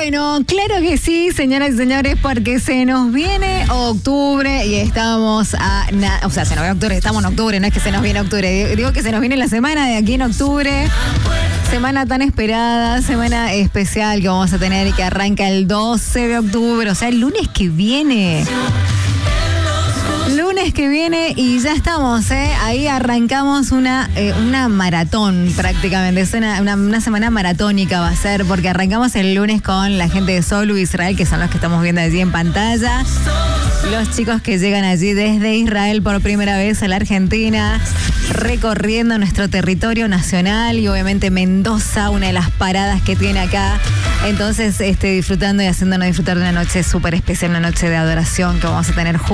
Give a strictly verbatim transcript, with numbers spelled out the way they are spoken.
Bueno, claro que sí, señoras y señores, porque se nos viene octubre y estamos a... Na- o sea, se nos viene octubre, estamos en octubre, no es que se nos viene octubre, digo que se nos viene la semana de aquí en octubre. Semana tan esperada, semana especial que vamos a tener y que arranca el doce de octubre, o sea, el lunes que viene. Lunes que viene y ya estamos, ¿eh? Ahí arrancamos una, eh, una maratón prácticamente, es una, una, una semana maratónica va a ser, porque arrancamos el lunes con la gente de Solu Israel, que son los que estamos viendo allí en pantalla. Los chicos que llegan allí desde Israel por primera vez a la Argentina, recorriendo nuestro territorio nacional y obviamente Mendoza, una de las paradas que tiene acá. Entonces, este, disfrutando y haciéndonos disfrutar de una noche súper especial, una noche de adoración que vamos a tener juntos.